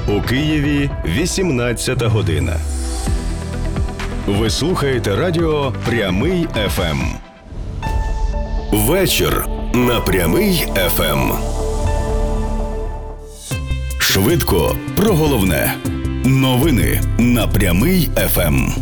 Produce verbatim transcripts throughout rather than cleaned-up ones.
У Києві вісімнадцята година. Ви слухаєте радіо «Прямий еф ем». Вечір на «Прямий еф ем». Швидко про головне. Новини на «Прямий еф ем».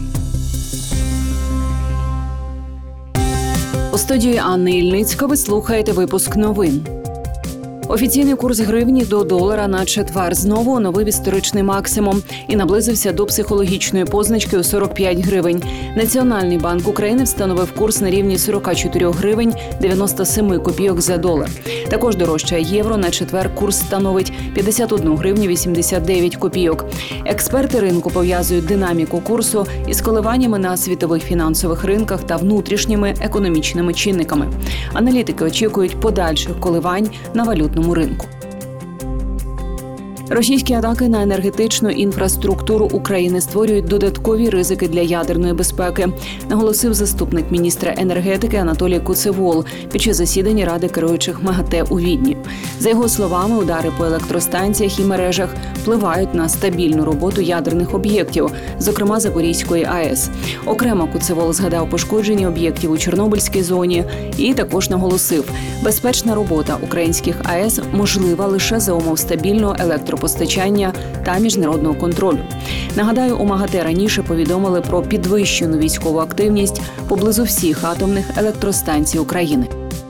У студії Анни Ільницька ви слухаєте випуск новин. Офіційний курс гривні до долара на четвер знову оновив історичний максимум і наблизився до психологічної позначки у сорок п'ять гривень. Національний банк України встановив курс на рівні сорок чотири гривень дев'яносто сім копійок за долар. Також дорожчає євро, на четвер курс становить п'ятдесят одну гривню вісімдесят дев'ять копійок. Експерти ринку пов'язують динаміку курсу із коливаннями на світових фінансових ринках та внутрішніми економічними чинниками. Аналітики очікують подальших коливань на валютному ринку. Російські атаки на енергетичну інфраструктуру України створюють додаткові ризики для ядерної безпеки, наголосив заступник міністра енергетики Анатолій Куцевол під час засідання Ради керуючих МАГАТЕ у Відні. За його словами, удари по електростанціях і мережах впливають на стабільну роботу ядерних об'єктів, зокрема Запорізької АЕС. Окремо Куцевол згадав пошкоджені об'єктів у Чорнобильській зоні і також наголосив, безпечна робота українських АЕС можлива лише за умов стабільного електропостачання постачання та міжнародного контролю. Нагадаю, у МАГАТЕ раніше повідомили про підвищену військову активність поблизу всіх атомних електростанцій України.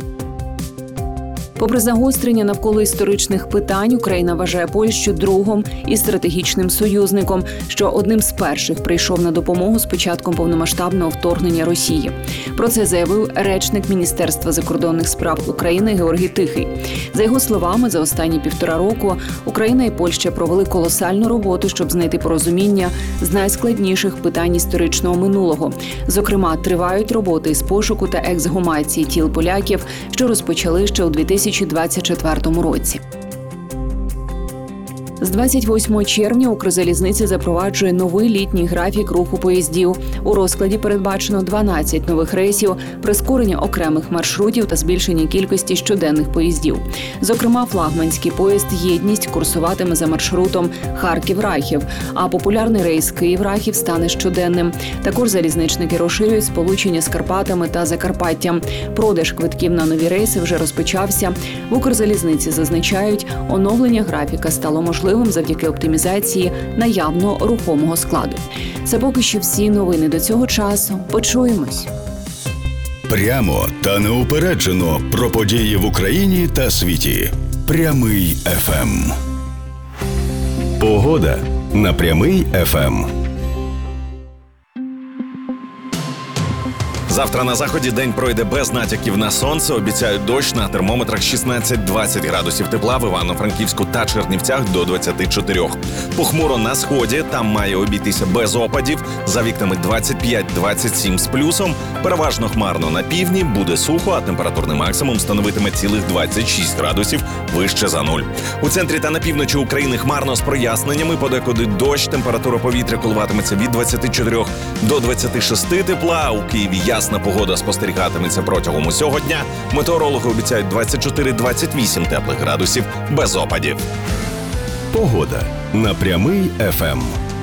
Попри загострення навколо історичних питань, Україна вважає Польщу другом і стратегічним союзником, що одним з перших прийшов на допомогу з початком повномасштабного вторгнення Росії. Про це заявив речник Міністерства закордонних справ України Георгій Тихий. За його словами, за останні півтора року Україна і Польща провели колосальну роботу, щоб знайти порозуміння з найскладніших питань історичного минулого. Зокрема, тривають роботи з пошуку та ексгумації тіл поляків, що розпочали ще у дві тисячі двадцять четвертому році. З двадцять восьмого червня Укрзалізниця запроваджує новий літній графік руху поїздів. У розкладі передбачено дванадцять нових рейсів, прискорення окремих маршрутів та збільшення кількості щоденних поїздів. Зокрема, флагманський поїзд «Єдність» курсуватиме за маршрутом Харків-Рахів, а популярний рейс Київ-Рахів стане щоденним. Також залізничники розширюють сполучення з Карпатами та Закарпаттям. Продаж квитків на нові рейси вже розпочався. В Укрзалізниці зазначають, оновлення графіка стало можливим завдяки оптимізації наявного рухомого складу. Це поки що всі новини до цього часу. Почуємось. Прямо та неупереджено про події в Україні та світі. «Прямий еф ем». Погода на «Прямий еф ем». Завтра на заході день пройде без натяків на сонце. Обіцяють дощ, на термометрах шістнадцять-двадцять градусів тепла, в Івано-Франківську та Чернівцях до двадцять чотири. Похмуро на сході, там має обійтися без опадів, за вікнами двадцять п'ять - двадцять сім з плюсом. Переважно хмарно на півдні, буде сухо, а температурний максимум становитиме цілих двадцять шість градусів вище за нуль. У центрі та на півночі України хмарно з проясненнями, подекуди дощ, температура повітря коливатиметься від двадцяти чотирьох до двадцяти шести тепла, у Києві ясна погода спостерігатиметься протягом усього дня. Метеорологи обіцяють двадцять чотири - двадцять вісім теплих градусів без опадів. Погода на «Прямий еф ем».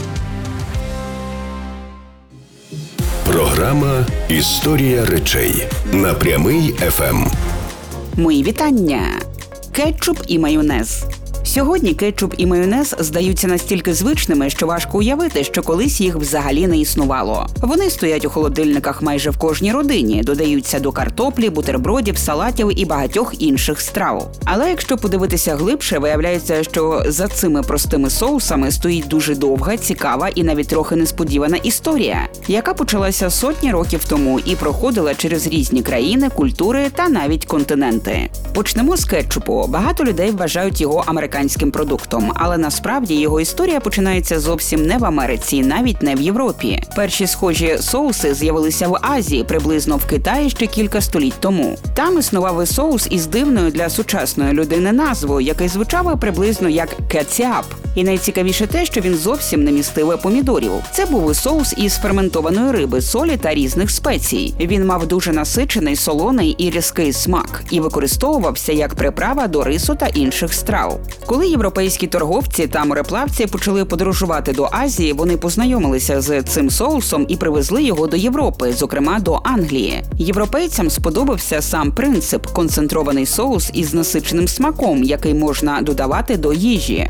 Програма «Історія речей» на «Прямий еф ем». Мої вітання! Кетчуп і майонез. Сьогодні кетчуп і майонез здаються настільки звичними, що важко уявити, що колись їх взагалі не існувало. Вони стоять у холодильниках майже в кожній родині, додаються до картоплі, бутербродів, салатів і багатьох інших страв. Але якщо подивитися глибше, виявляється, що за цими простими соусами стоїть дуже довга, цікава і навіть трохи несподівана історія, яка почалася сотні років тому і проходила через різні країни, культури та навіть континенти. Почнемо з кетчупу. Багато людей вважають його американським продуктом, але насправді його історія починається зовсім не в Америці, навіть не в Європі. Перші схожі соуси з'явилися в Азії, приблизно в Китаї ще кілька століть тому. Там існував і соус із дивною для сучасної людини назвою, який звучав приблизно як кетчап. І найцікавіше те, що він зовсім не містив помідорів. Це був соус із ферментованої риби, солі та різних спецій. Він мав дуже насичений, солоний і різкий смак і використовувався як приправа до рису та інших страв. Коли європейські торговці та мореплавці почали подорожувати до Азії, вони познайомилися з цим соусом і привезли його до Європи, зокрема до Англії. Європейцям сподобався сам принцип – концентрований соус із насиченим смаком, який можна додавати до їжі.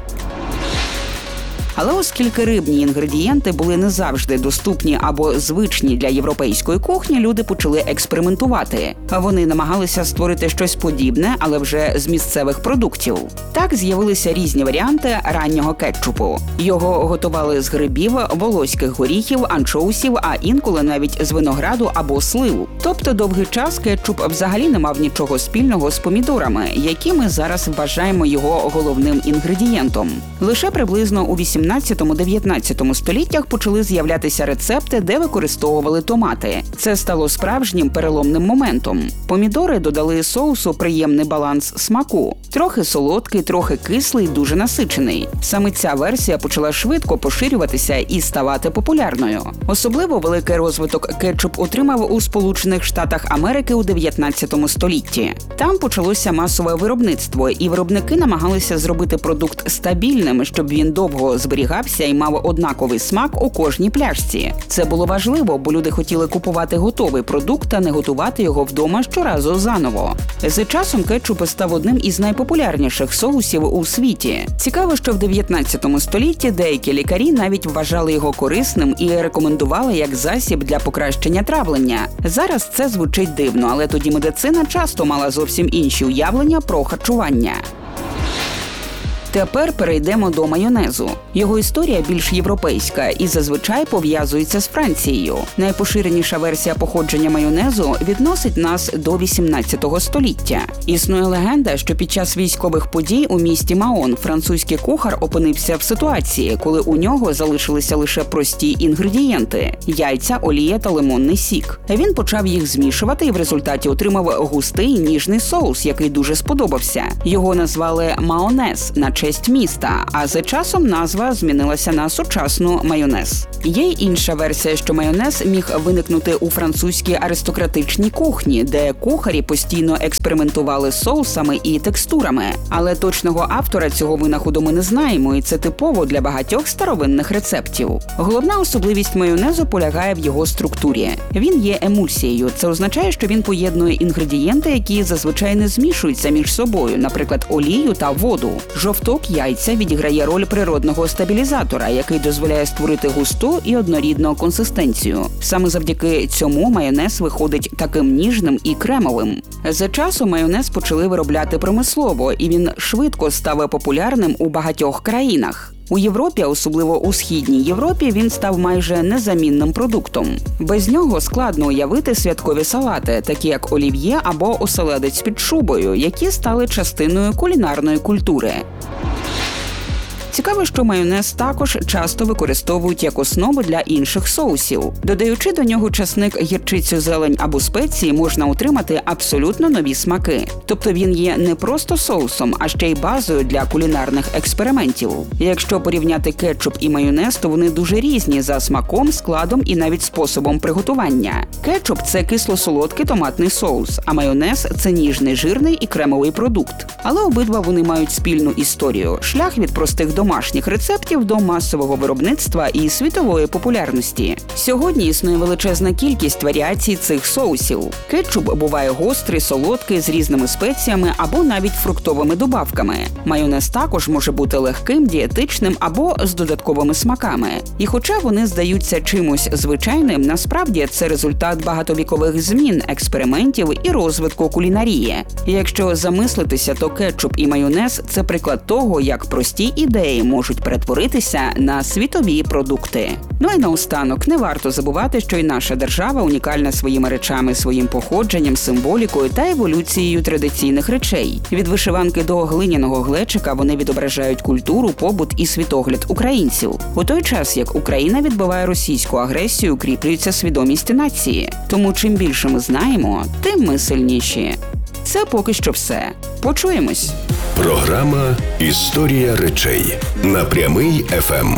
Але оскільки рибні інгредієнти були не завжди доступні або звичні для європейської кухні, люди почали експериментувати. Вони намагалися створити щось подібне, але вже з місцевих продуктів. Так з'явилися різні варіанти раннього кетчупу. Його готували з грибів, волоських горіхів, анчоусів, а інколи навіть з винограду або слив. Тобто довгий час кетчуп взагалі не мав нічого спільного з помідорами, які ми зараз вважаємо його головним інгредієнтом. Лише приблизно у вісімнадцятому-дев'ятнадцятому століттях почали з'являтися рецепти, де використовували томати. Це стало справжнім переломним моментом. Помідори додали соусу приємний баланс смаку. Трохи солодкий, трохи кислий, дуже насичений. Саме ця версія почала швидко поширюватися і ставати популярною. Особливо великий розвиток кетчуп отримав у Сполучених Штатах Америки у дев'ятнадцятому столітті. Там почалося масове виробництво, і виробники намагалися зробити продукт стабільним, щоб він довго зберігався і мав однаковий смак у кожній пляшці. Це було важливо, бо люди хотіли купувати готовий продукт, а не готувати його вдома щоразу заново. З часом кетчуп став одним із найпопулярніших соусів у світі. Цікаво, що в дев'ятнадцятому столітті деякі лікарі навіть вважали його корисним і рекомендували як засіб для покращення травлення. Зараз це звучить дивно, але тоді медицина часто мала зовсім інші уявлення про харчування. Тепер перейдемо до майонезу. Його історія більш європейська і зазвичай пов'язується з Францією. Найпоширеніша версія походження майонезу відносить нас до вісімнадцятого століття. Існує легенда, що під час військових подій у місті Маон французький кухар опинився в ситуації, коли у нього залишилися лише прості інгредієнти – яйця, олія та лимонний сік. Він почав їх змішувати і в результаті отримав густий ніжний соус, який дуже сподобався. Його назвали «маонез» на честь міста, а за часом назва змінилася на сучасну майонез. Є й інша версія, що майонез міг виникнути у французькій аристократичній кухні, де кухарі постійно експериментували з соусами і текстурами. Але точного автора цього винаходу ми не знаємо, і це типово для багатьох старовинних рецептів. Головна особливість майонезу полягає в його структурі. Він є емульсією. Це означає, що він поєднує інгредієнти, які зазвичай не змішуються між собою, наприклад, олію та воду. Жовток яйця відіграє роль природного стабілізатора, який дозволяє створити густу і однорідну консистенцію. Саме завдяки цьому майонез виходить таким ніжним і кремовим. За часом майонез почали виробляти промислово, і він швидко став популярним у багатьох країнах. У Європі, особливо у Східній Європі, він став майже незамінним продуктом. Без нього складно уявити святкові салати, такі як олів'є або оселедець під шубою, які стали частиною кулінарної культури. Цікаво, що майонез також часто використовують як основу для інших соусів. Додаючи до нього часник, гірчицю, зелень або спеції, можна отримати абсолютно нові смаки. Тобто він є не просто соусом, а ще й базою для кулінарних експериментів. Якщо порівняти кетчуп і майонез, то вони дуже різні за смаком, складом і навіть способом приготування. Кетчуп – це кисло-солодкий томатний соус, а майонез – це ніжний, жирний і кремовий продукт. Але обидва вони мають спільну історію – шлях від простих до домашніх рецептів до масового виробництва і світової популярності. Сьогодні існує величезна кількість варіацій цих соусів. Кетчуп буває гострий, солодкий, з різними спеціями або навіть фруктовими добавками. Майонез також може бути легким, дієтичним або з додатковими смаками. І хоча вони здаються чимось звичайним, насправді це результат багатовікових змін, експериментів і розвитку кулінарії. Якщо замислитися, то кетчуп і майонез – це приклад того, як прості ідеї можуть перетворитися на світові продукти. Ну і наостанок, не варто забувати, що і наша держава унікальна своїми речами, своїм походженням, символікою та еволюцією традиційних речей. Від вишиванки до глиняного глечика вони відображають культуру, побут і світогляд українців. У той час, як Україна відбиває російську агресію, укріплюється свідомість нації. Тому чим більше ми знаємо, тим ми сильніші. Це поки що все. Почуємось! Програма «Історія речей» на Прямий еф ем.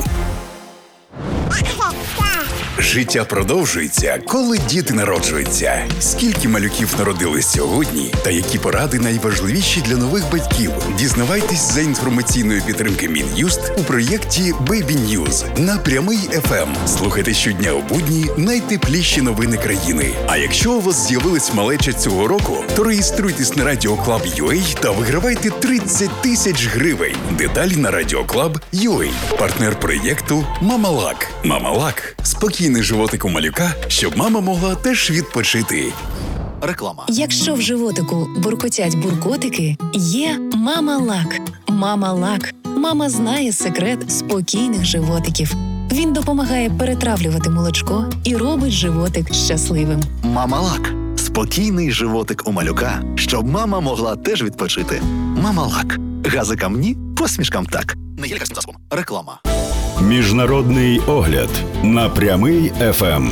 Життя продовжується, коли діти народжуються. Скільки малюків народились сьогодні та які поради найважливіші для нових батьків? Дізнавайтесь за інформаційної підтримки Мін'юст у проєкті Baby News на Прямий еф ем. Слухайте щодня у будні найтепліші новини країни. А якщо у вас з'явилась малеча цього року, то реєструйтесь на радіоклаб крапка ю а та вигравайте тридцять тисяч гривень. Деталі на радіоклаб крапка ю а. Партнер проєкту «Мамалак». «Мамалак» – спокійний животик у малюка, щоб мама могла теж відпочити. Реклама. Якщо в животику буркотять буркотики, є «Мамалак». «Мамалак». Мама знає секрет спокійних животиків. Він допомагає перетравлювати молочко і робить животик щасливим. «Мамалак» – спокійний животик у малюка, щоб мама могла теж відпочити. «Мамалак». Газикам ні, посмішкам так. Не є лікарським засобом. Реклама. Міжнародний огляд на Прямий еф ем.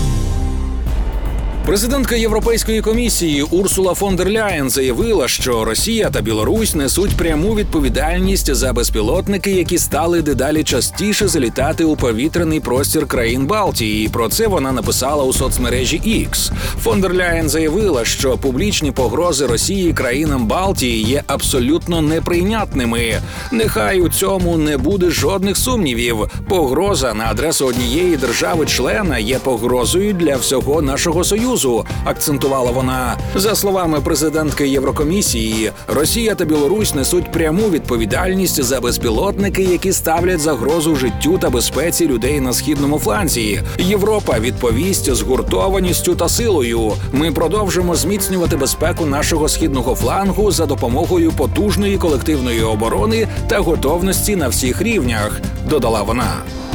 Президентка Європейської комісії Урсула фон дер Ляєн заявила, що Росія та Білорусь несуть пряму відповідальність за безпілотники, які стали дедалі частіше залітати у повітряний простір країн Балтії. Про це вона написала у соцмережі X. Фон дер Ляєн заявила, що публічні погрози Росії країнам Балтії є абсолютно неприйнятними. Нехай у цьому не буде жодних сумнівів. Погроза на адресу однієї держави-члена є погрозою для всього нашого союзу. Акцентувала вона. За словами президентки Єврокомісії, Росія та Білорусь несуть пряму відповідальність за безпілотники, які ставлять загрозу життю та безпеці людей на східному фланзі. Європа відповість згуртованістю та силою. Ми продовжимо зміцнювати безпеку нашого східного флангу за допомогою потужної колективної оборони та готовності на всіх рівнях, додала вона.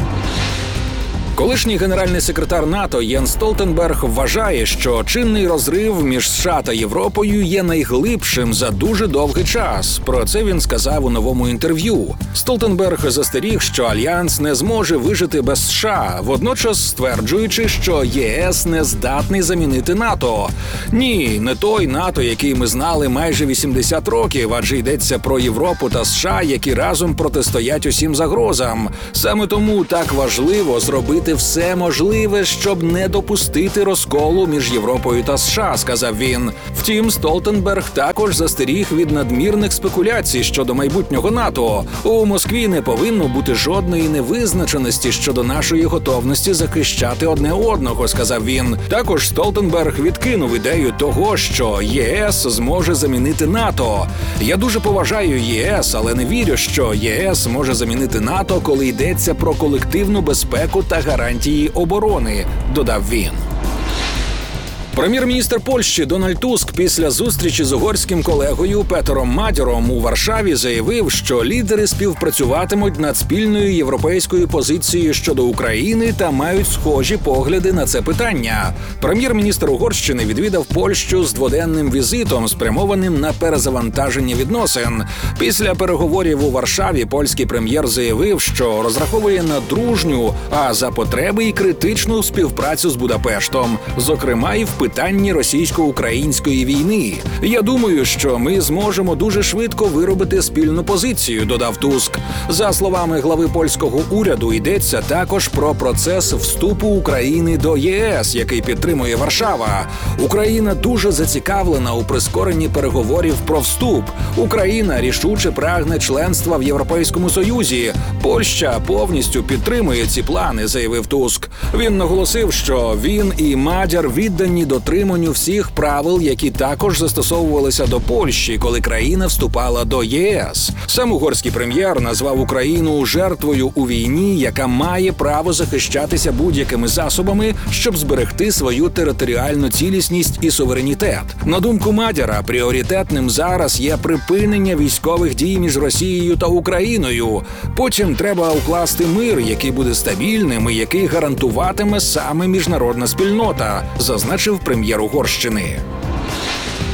Колишній генеральний секретар НАТО Єнс Столтенберг вважає, що чинний розрив між США та Європою є найглибшим за дуже довгий час. Про це він сказав у новому інтерв'ю. Столтенберг застеріг, що Альянс не зможе вижити без США, водночас стверджуючи, що ЄС не здатний замінити НАТО. Ні, не той НАТО, який ми знали майже вісімдесят років, адже йдеться про Європу та США, які разом протистоять усім загрозам. Саме тому так важливо зробити все можливе, щоб не допустити розколу між Європою та США, сказав він. Втім, Столтенберг також застеріг від надмірних спекуляцій щодо майбутнього НАТО. У Москві не повинно бути жодної невизначеності щодо нашої готовності захищати одне одного, сказав він. Також Столтенберг відкинув ідею того, що ЄС зможе замінити НАТО. Я дуже поважаю ЄС, але не вірю, що ЄС може замінити НАТО, коли йдеться про колективну безпеку та гарантії оборони, додав він. Прем'єр-міністр Польщі Дональд Туск після зустрічі з угорським колегою Петером Мадяром у Варшаві заявив, що лідери співпрацюватимуть над спільною європейською позицією щодо України та мають схожі погляди на це питання. Прем'єр-міністр Угорщини відвідав Польщу з дводенним візитом, спрямованим на перезавантаження відносин. Після переговорів у Варшаві польський прем'єр заявив, що розраховує на дружню, а за потреби й критичну співпрацю з Будапештом, зокрема і в питанні російсько-української війни. Я думаю, що ми зможемо дуже швидко виробити спільну позицію, додав Туск. За словами глави польського уряду, йдеться також про процес вступу України до ЄС, який підтримує Варшава. Україна дуже зацікавлена у прискоренні переговорів про вступ. Україна рішуче прагне членства в Європейському Союзі. Польща повністю підтримує ці плани, заявив Туск. Він наголосив, що він і Мадяр віддані дотриманню всіх правил, які також застосовувалися до Польщі, коли країна вступала до ЄС. Сам угорський прем'єр назвав Україну жертвою у війні, яка має право захищатися будь-якими засобами, щоб зберегти свою територіальну цілісність і суверенітет. На думку Мадяра, пріоритетним зараз є припинення військових дій між Росією та Україною. Потім треба укласти мир, який буде стабільним і який гарантуватиме саме міжнародна спільнота, зазначив прем'єр Угорщини.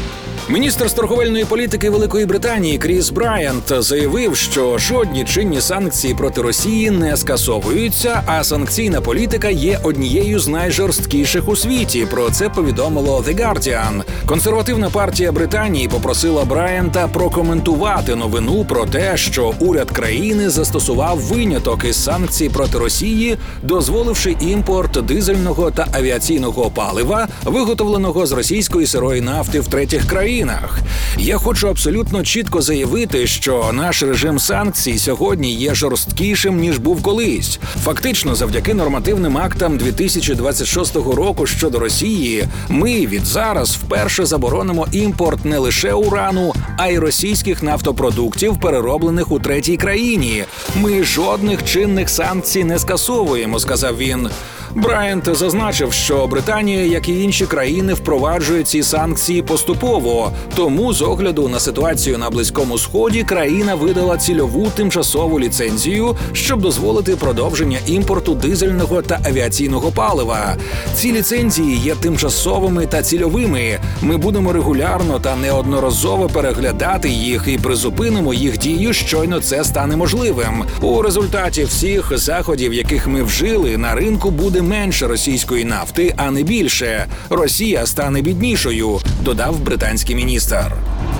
Міністр з торговельної політики Великої Британії Кріс Брайант заявив, що жодні чинні санкції проти Росії не скасовуються, а санкційна політика є однією з найжорсткіших у світі. Про це повідомило The Guardian. Консервативна партія Британії попросила Брайанта прокоментувати новину про те, що уряд країни застосував виняток із санкцій проти Росії, дозволивши імпорт дизельного та авіаційного палива, виготовленого з російської сирої нафти в третіх країнах. Я хочу абсолютно чітко заявити, що наш режим санкцій сьогодні є жорсткішим, ніж був колись. Фактично, завдяки нормативним актам дві тисячі двадцять шостого року щодо Росії, ми від зараз вперше заборонимо імпорт не лише урану, а й російських нафтопродуктів, перероблених у третій країні. Ми жодних чинних санкцій не скасовуємо, сказав він. Брайант зазначив, що Британія, як і інші країни, впроваджує ці санкції поступово. Тому, з огляду на ситуацію на Близькому Сході, країна видала цільову тимчасову ліцензію, щоб дозволити продовження імпорту дизельного та авіаційного палива. Ці ліцензії є тимчасовими та цільовими. Ми будемо регулярно та неодноразово переглядати їх і призупинимо їх дію, щойно це стане можливим. У результаті всіх заходів, яких ми вжили, на ринку буде менше російської нафти, а не більше. Росія стане біднішою, додав британський міністр.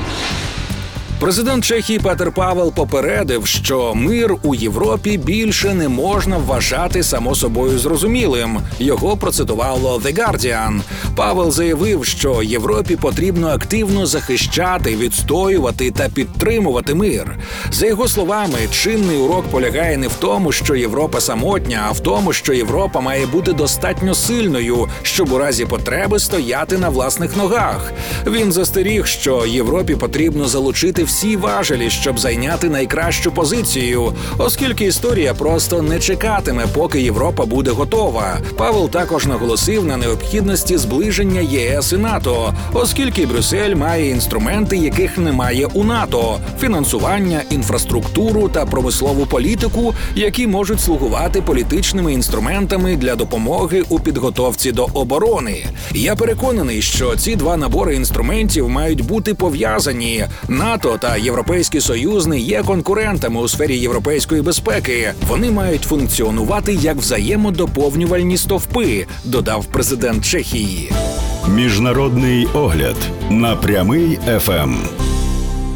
Президент Чехії Петр Павел попередив, що мир у Європі більше не можна вважати само собою зрозумілим. Його процитувало The Guardian. Павел заявив, що Європі потрібно активно захищати, відстоювати та підтримувати мир. За його словами, чинний урок полягає не в тому, що Європа самотня, а в тому, що Європа має бути достатньо сильною, щоб у разі потреби стояти на власних ногах. Він застеріг, що Європі потрібно залучити всі важелі, щоб зайняти найкращу позицію, оскільки історія просто не чекатиме, поки Європа буде готова. Павел також наголосив на необхідності зближення ЄС і НАТО, оскільки Брюссель має інструменти, яких немає у НАТО – фінансування, інфраструктуру та промислову політику, які можуть слугувати політичними інструментами для допомоги у підготовці до оборони. Я переконаний, що ці два набори інструментів мають бути пов'язані. НАТО та Європейський Союз не є конкурентами у сфері європейської безпеки. Вони мають функціонувати як взаємодоповнювальні стовпи, додав президент Чехії. Міжнародний огляд на Прямий еф ем.